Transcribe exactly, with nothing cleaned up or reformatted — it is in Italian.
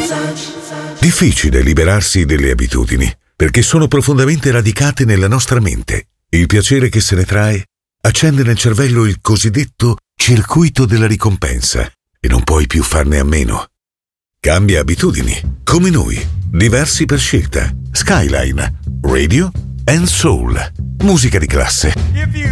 Difficile liberarsi delle abitudini, perché sono profondamente radicate nella nostra mente. Il piacere che se ne trae accende nel cervello il cosiddetto circuito della ricompensa e non puoi più farne a meno. Cambia abitudini, come noi, diversi per scelta. Skyline, Radio and Soul, musica di classe.